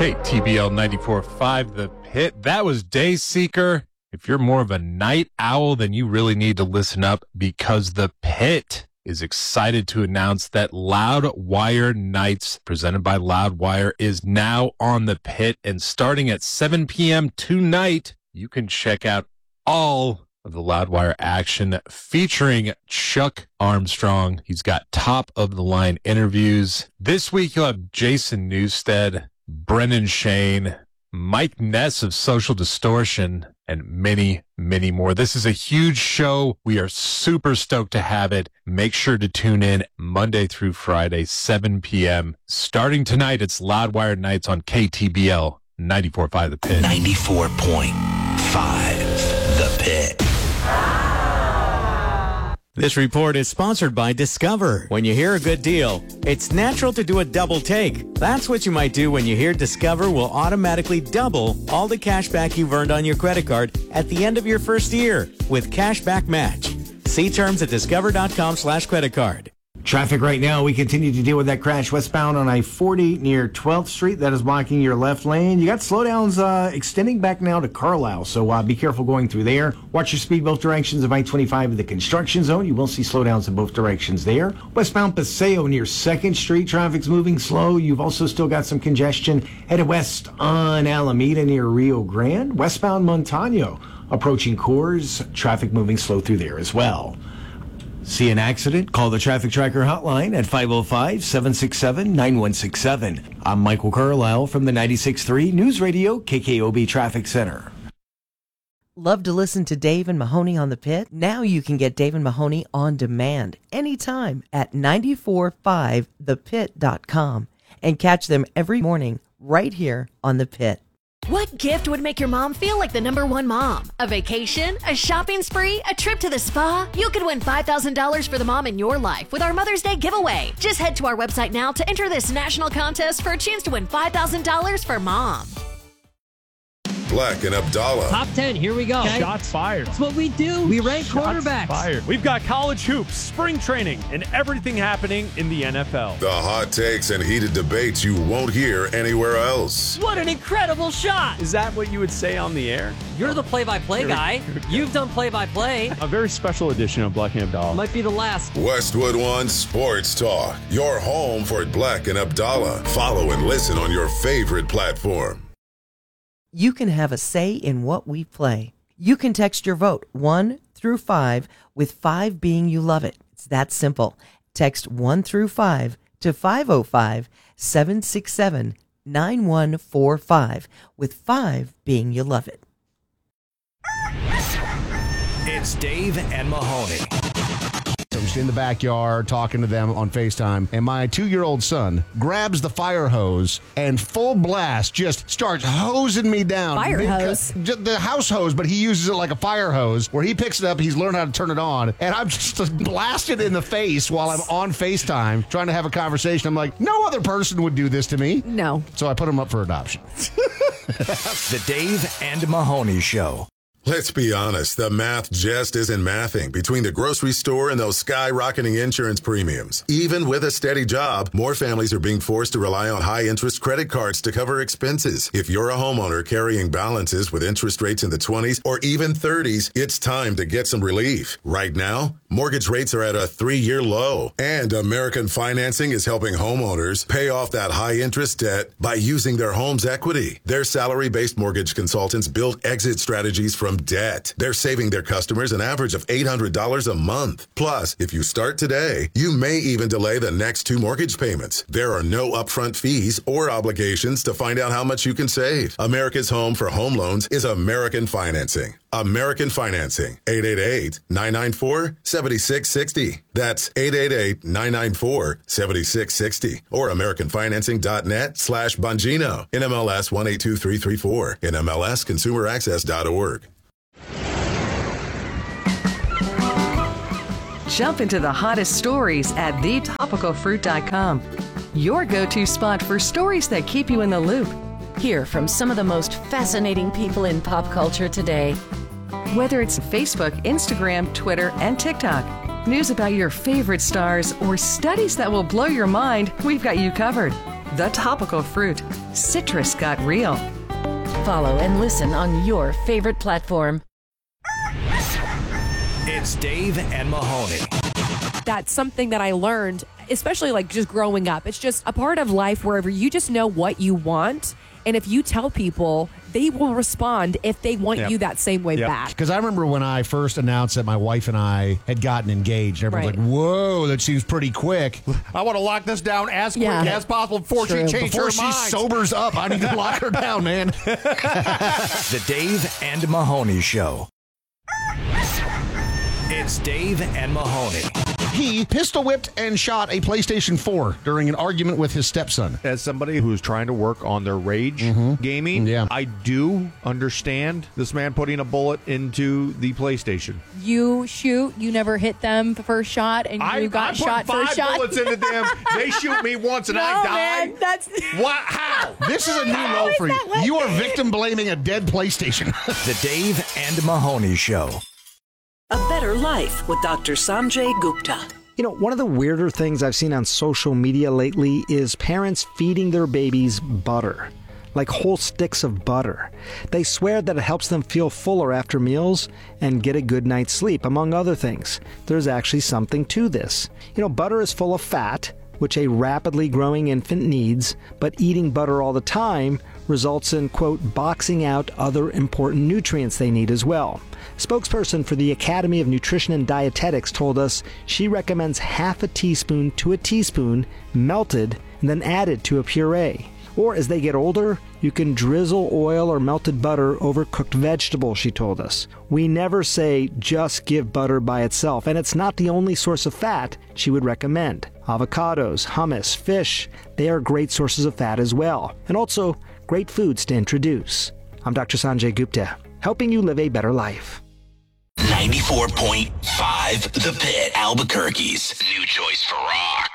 KTBL 94.5, The Pit. That was Dayseeker. If you're more of a night owl, then you really need to listen up because The Pit is excited to announce that Loudwire Nights, presented by Loudwire, is now on The Pit. And starting at 7 p.m. tonight, you can check out all of the Loudwire action featuring Chuck Armstrong. He's got top-of-the-line interviews. This week, you'll have Jason Newsted, Brennan Shane, Mike Ness of Social Distortion, and many, many more. This is a huge show. We are super stoked to have it. Make sure to tune in Monday through Friday, 7 p.m. Starting tonight, it's Loudwire Nights on KTBL 94.5 The Pit. 94.5 The Pit. This report is sponsored by Discover. When you hear a good deal, it's natural to do a double take. That's what you might do when you hear Discover will automatically double all the cash back you've earned on your credit card at the end of your first year with Cashback Match. See terms at discover.com/creditcard. Traffic right now, we continue to deal with that crash westbound on I-40 near 12th Street. That is blocking your left lane. You got slowdowns extending back now to Carlisle, so be careful going through there. Watch your speed both directions of I-25 in the construction zone. You will see slowdowns in both directions there. Westbound Paseo near 2nd Street, traffic's moving slow. You've also still got some congestion headed west on Alameda near Rio Grande. Westbound Montano approaching Coors, traffic moving slow through there as well. See an accident? Call the Traffic Tracker hotline at 505-767-9167. I'm Michael Carlisle from the 96.3 News Radio KKOB Traffic Center. Love to listen to Dave and Mahoney on The Pit? Now you can get Dave and Mahoney on demand anytime at 945thepit.com and catch them every morning right here on The Pit. What gift would make your mom feel like the #1 mom? A vacation? A shopping spree? A trip to the spa? You could win $5,000 for the mom in your life with our Mother's Day giveaway. Just head to our website now to enter this national contest for a chance to win $5,000 for mom. Black and Abdallah. Top 10, here we go. Okay. Shots fired. That's what we do. We rank quarterbacks. Fired. We've got college hoops, spring training, and everything happening in the NFL. The hot takes and heated debates you won't hear anywhere else. What an incredible shot. Is that what you would say on the air? You're the play-by-play guy. You've done play-by-play. A very special edition of Black and Abdallah. Might be the last. Westwood One Sports Talk. Your home for Black and Abdallah. Follow and listen on your favorite platform. You can have a say in what we play. You can text your vote 1 through 5, with 5 being you love it. It's that simple. Text 1 through 5 to 505-767-9145, with 5 being you love it. It's Dave and Mahoney. I'm just in the backyard talking to them on FaceTime, and my 2-year-old son grabs the fire hose and full blast just starts hosing me down. Fire hose? The house hose, but he uses it like a fire hose, where he picks it up, he's learned how to turn it on, and I'm just blasted in the face while I'm on FaceTime trying to have a conversation. I'm like, no other person would do this to me. No. So I put him up for adoption. The Dave and Mahoney Show. Let's be honest, the math just isn't mathing between the grocery store and those skyrocketing insurance premiums. Even with a steady job, more families are being forced to rely on high-interest credit cards to cover expenses. If you're a homeowner carrying balances with interest rates in the 20s or even 30s, it's time to get some relief. Right now, mortgage rates are at a 3-year low, and American Financing is helping homeowners pay off that high-interest debt by using their home's equity. Their salary-based mortgage consultants build exit strategies from debt. They're saving their customers an average of $800 a month. Plus, if you start today, you may even delay the next 2 mortgage payments. There are no upfront fees or obligations to find out how much you can save. America's home for home loans is American Financing. American Financing. 888-994-7660. That's 888-994-7660. Or AmericanFinancing.net/Bongino. NMLS 182334. NMLSConsumerAccess.org. Jump into the hottest stories at thetopicalfruit.com. Your go-to spot for stories that keep you in the loop. Hear from some of the most fascinating people in pop culture today. Whether it's Facebook, Instagram, Twitter, and TikTok, news about your favorite stars, or studies that will blow your mind, we've got you covered. The Topical Fruit. Citrus got real. Follow and listen on your favorite platform. It's Dave and Mahoney. That's something that I learned, especially like just growing up. It's just a part of life wherever you just know what you want. And if you tell people, they will respond if they want you that same way back. Because I remember when I first announced that my wife and I had gotten engaged, everyone's like, whoa, that seems pretty quick. I want to lock this down as quick as possible before she changes her mind. Before she sobers up, I need to lock her down, man. The Dave and Mahoney Show. It's Dave and Mahoney. He pistol whipped and shot a PlayStation 4 during an argument with his stepson. As somebody who's trying to work on their rage gaming, I do understand this man putting a bullet into the PlayStation. You shoot, you never hit them the first shot, and you got shot first shot. I put 5 bullets into them. They shoot me once and I die. Man, that's what? How? This is a new low for you. You are victim blaming a dead PlayStation. The Dave and Mahoney Show. A Better Life with Dr. Sanjay Gupta. You know, one of the weirder things I've seen on social media lately is parents feeding their babies butter, like whole sticks of butter. They swear that it helps them feel fuller after meals and get a good night's sleep, among other things. There's actually something to this. You know, butter is full of fat, which a rapidly growing infant needs, but eating butter all the time results in, quote, boxing out other important nutrients they need as well. Spokesperson for the Academy of Nutrition and Dietetics told us she recommends half a teaspoon to a teaspoon melted and then added to a puree. Or as they get older, you can drizzle oil or melted butter over cooked vegetables, she told us. We never say just give butter by itself, and it's not the only source of fat she would recommend. Avocados, hummus, fish, they are great sources of fat as well, and also great foods to introduce. I'm Dr. Sanjay Gupta, helping you live a better life. 94.5 The Pit, Albuquerque's new choice for rock.